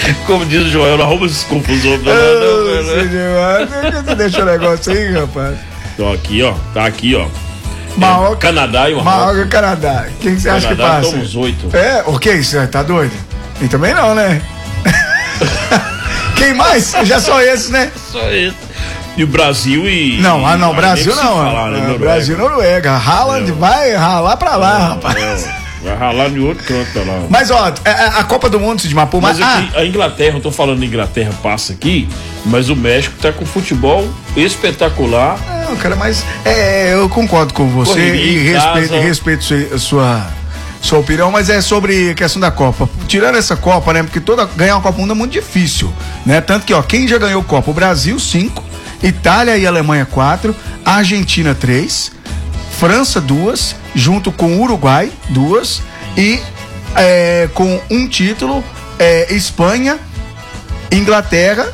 Como diz o Joel, não arruma essas confusões. Você deixa o negócio aí, rapaz. Então aqui, ó. Tá aqui, ó. Marrocos, Canadá e o Marrocos e Canadá. Quem que você acha que passa? Canadá uns 8. É, o que isso? Tá doido? E também não, né? Quem mais? Já só esses, né? Só esse. E o Brasil e... Não, Brasil não. Falar, né? Brasil e Noruega. Haaland vai ralar pra lá, rapaz. Vai ralar no outro canto lá. Mas, ó, a Copa do Mundo de Mapô... Mas aqui, a Inglaterra, eu tô falando de Inglaterra, passa aqui, mas o México tá com futebol espetacular. Não, cara, mas eu concordo com você. Correria, e respeito sua opinião, mas é sobre a questão da Copa. Tirando essa Copa, né? Porque ganhar uma Copa do Mundo é muito difícil, né? Tanto que, ó, quem já ganhou Copa? O Brasil, 5, Itália e Alemanha, 4, Argentina, 3, França, 2, junto com o Uruguai, 2, e com um título, Espanha, Inglaterra,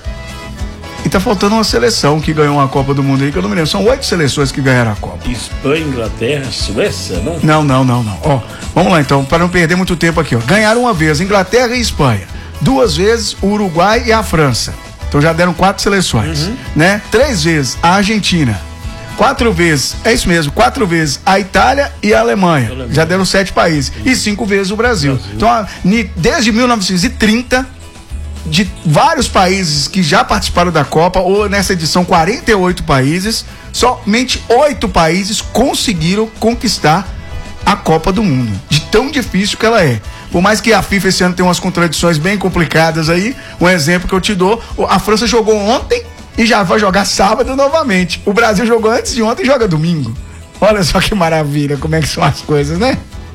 e tá faltando uma seleção que ganhou uma Copa do Mundo aí, que eu não me lembro. São 8 seleções que ganharam a Copa. Espanha, Inglaterra, Suécia, não? Não. Ó, vamos lá então, para não perder muito tempo aqui, ó. Ganharam uma vez Inglaterra e Espanha, 2 vezes o Uruguai e a França. Então já deram 4 seleções, né? 3 vezes a Argentina, 4 vezes, é isso mesmo, 4 vezes a Itália e a Alemanha. Já deram 7 países. E 5 vezes o Brasil. Então, desde 1930, de vários países que já participaram da Copa, ou nessa edição 48 países, somente 8 países conseguiram conquistar a Copa do Mundo, de tão difícil que ela é. Por mais que a FIFA esse ano tenha umas contradições bem complicadas aí, um exemplo que eu te dou, a França jogou ontem e já vai jogar sábado novamente. O Brasil jogou antes de ontem e joga domingo. Olha só que maravilha, como é que são as coisas, né?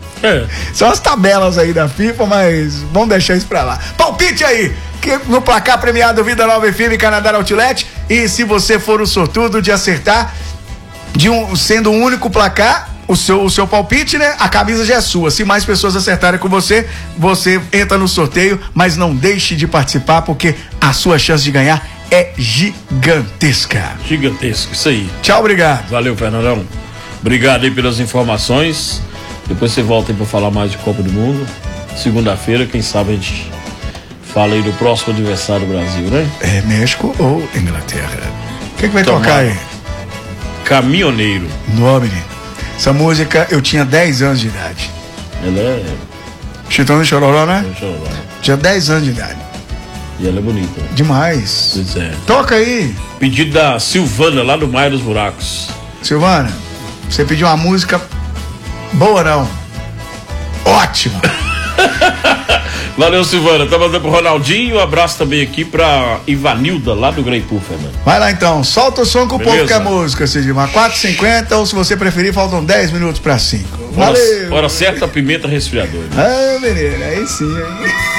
São as tabelas aí da FIFA, mas vamos deixar isso pra lá. Palpite aí, que no placar premiado Vida Nova FM Canadá Outlet, e se você for o sortudo de acertar, sendo um único placar, o seu palpite, né? A camisa já é sua. Se mais pessoas acertarem com você, você entra no sorteio, mas não deixe de participar, porque a sua chance de ganhar é gigantesca. Gigantesco, isso aí. Tchau, obrigado. Valeu, Fernandão. Obrigado aí pelas informações. Depois você volta aí pra falar mais de Copa do Mundo. Segunda-feira, quem sabe a gente fala aí do próximo adversário do Brasil, né? É México ou Inglaterra? O que vai tocar aí? Caminhoneiro. Nome. Essa música eu tinha 10 anos de idade. Ela é... Chitão de Chororó, né? Chororó. Tinha 10 anos de idade. E ela é bonita. Demais. Pois é. Toca aí. Pedido da Silvana, lá do Maia dos Buracos. Silvana, você pediu uma música boa, não? Ótima. Valeu, Silvana. Tá mandando pro Ronaldinho. Um abraço também aqui pra Ivanilda, lá do Grey Puff, mano. Vai lá então, solta o som que o Beleza. povo quer música, Cidimar. 4h50, ou se você preferir, faltam 10 minutos pra 5. Valeu. Hora certa, pimenta resfriadora. Ah, menina, aí sim, aí.